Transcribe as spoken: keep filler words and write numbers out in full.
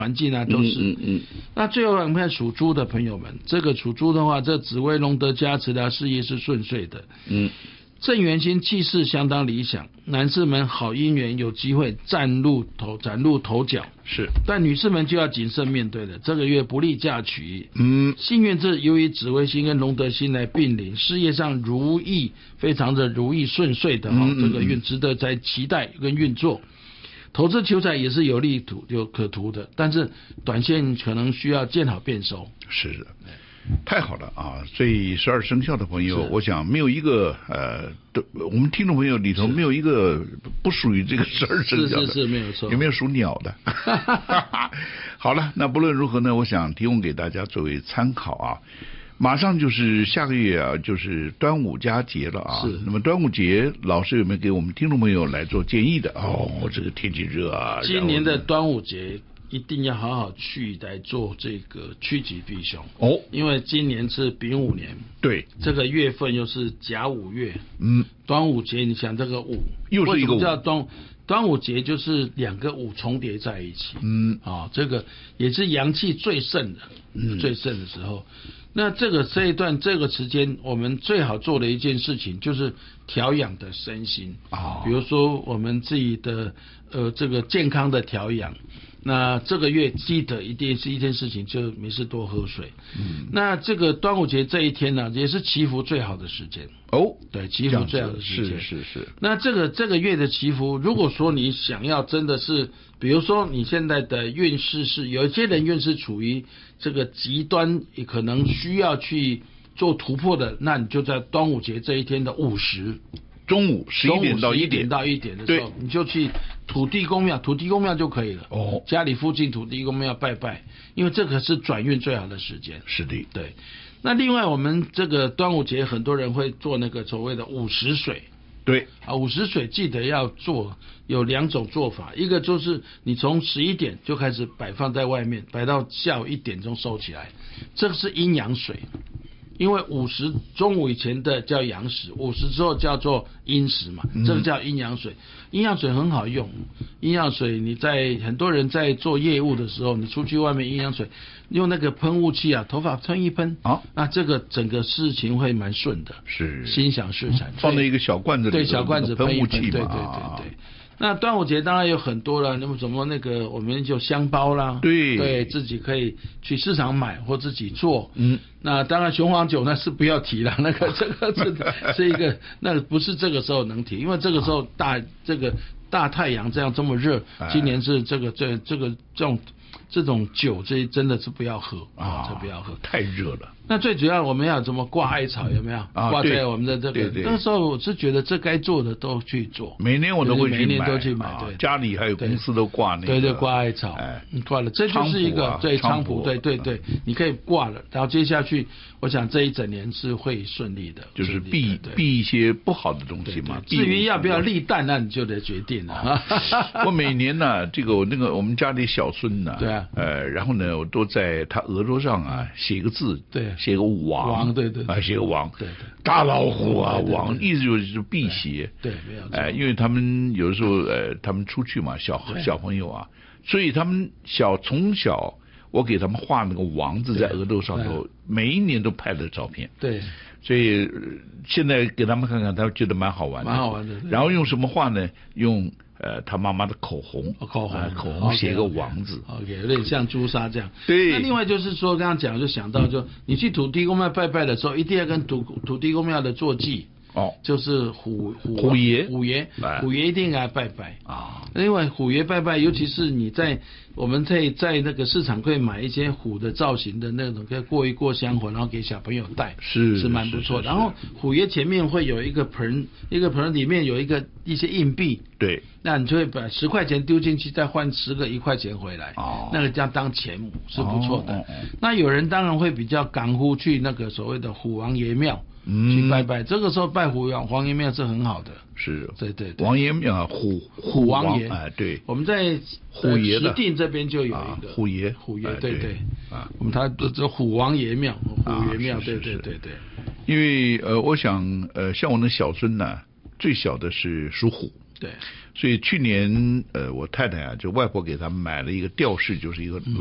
环境啊都是。嗯嗯嗯那最后我们看属猪的朋友们，这个属猪的话，这紫微龙德加持的事业是顺遂的。嗯。正缘星气势相当理想，男士们好姻缘有机会崭露头崭露头角。 是， 但女士们就要谨慎面对了。这个月不利嫁娶。 嗯， 幸运是由于紫微星跟龙德星来并临，事业上如意，非常的如意顺遂的哈、嗯嗯，这个运值得在期待跟运作。投资求财也是有利图有可图的，但是短线可能需要见好变收。 是的。太好了啊！所以十二生肖的朋友，我想没有一个呃，我们听众朋友里头没有一个不属于这个十二生肖的， 是是是没有错。 有没有属鸟的？好了，那不论如何呢，我想提供给大家作为参考啊。马上就是下个月啊，就是端午佳节了啊。 是。 那么端午节，老师有没有给我们听众朋友来做建议的？哦，这个天气热啊。 今年的端午节。一定要好好去来做这个趋吉避凶哦， 因为今年是丙午年， 对， 这个月份又是甲午月， 嗯， 端午节，你想这个午又是一个午， 为什么叫端端午节就是两个午重叠在一起， 嗯， 啊、哦，这个也是阳气最盛的，嗯，最盛的时候。那这个这一段这个时间，我们最好做的一件事情就是调养的身心啊、哦， 比如说我们自己的呃这个健康的调养。那这个月记得一定是一件事情，就没事多喝水。嗯，那这个端午节这一天呢、啊，也是祈福最好的时间。 哦， 对，祈福最好的时间。 是是是。 那这个这个月的祈福，如果说你想要真的是，比如说你现在的运势是，有一些人运势处于这个极端，也可能需要去做突破的，那你就在端午节这一天的午时。 中午十一点到一点到一点的时候，你就去土地公庙，土地公庙就可以了。 哦， 家里附近土地公庙拜拜，因为这个是转运最好的时间。 是的， 对。那另外，我们这个端午节很多人会做那个所谓的午时水。 对啊，午时水记得要做，有两种做法，一个就是你从十一点就开始摆放在外面，摆到下午一点钟收起来，这个是阴阳水。因为午时中午以前的叫阳时，午时之后叫做阴时嘛，这个叫阴阳水。阴阳水很好用，阴阳水你在很多人在做业务的时候，你出去外面阴阳水用那个喷雾器啊，头发喷一喷，啊，那这个整个事情会蛮顺的， 是心想事成。 放在一个小罐子里， 对，小罐子喷雾器嘛， 对对对对。那端午节当然有很多了，那么什么那个我们就香包啦， 对， 对自己可以去市场买或自己做， 嗯， 那当然雄黄酒那是不要提了，那个这个是是一个，那个不是这个时候能提，因为这个时候大这个大太阳这样这么热，今年是这个这这个这种这种酒这真的是不要喝啊，这不要喝， 太热了。 那最主要我们要怎么挂艾草有没有？ 啊、 挂在我们的这个，那时候我是觉得这该做的都去做。 每年我都会去买， 每年都去买，对， 啊、家里还有公司都挂那个， 对对，挂艾草， 哎， 挂了，这就是一个、 啊、 对菖蒲，对对对，你可以挂了，然后接下去，我想这一整年是会顺利的， 就是避避一些不好的东西嘛。 至于要不要立蛋，那你就得决定了。 我每年呢，这个我那个我们家里小孙呢， 对啊， 呃，然后呢，我都在他额头上啊写一个字， 对， 写个王。 王对对啊，写个王， 对对， 大老虎啊，王，意思就是辟邪， 对，没有错。 哎，因为他们有的时候，呃，他们出去嘛，小小朋友啊，所以他们小从小，我给他们画那个王字在额头上头，每一年都拍了照片， 对， 所以现在给他们看看，他们觉得蛮好玩的， 蛮好玩的。 然后用什么画呢？用。呃，他妈妈的口红， 口红， 呃、口红写个王字 ，OK，, okay, 有点像朱砂这样。 对。 那另外就是说，刚刚讲就想到就，就你去土地公庙拜拜的时候，一定要跟土土地公庙的坐骑。 哦， 就是虎虎虎爷， 虎爷，虎爷一定给他拜拜啊。 另外，虎爷拜拜，尤其是你在我们在在那个市场可以买一些虎的造型的那种，可以过一过香火，然后给小朋友戴， 是是蛮不错的。然后虎爷前面会有一个盆，一个盆里面有一个一些硬币， 对， 那你就会把十块钱丢进去，再换十个一块钱回来， 哦， 那个叫当钱母是不错的。 哦哦哦， 那有人当然会比较赶乎去那个所谓的虎王爷庙。 嗯， 去拜拜，这个时候拜虎王王爷庙是很好的， 是， 对对对， 王爷庙虎虎王爷， 哎对， 我们在虎爷的石碇这边就有一个、 啊、虎爷， 虎爷， 哎、 对对， 啊， 我们他这虎王爷庙，虎爷庙， 啊、 对对对对， 因为呃，我想呃，像我那小孙呢，最小的是属虎。 对， 所以去年呃，我太太啊，就外婆给他们买了一个吊饰，就是一个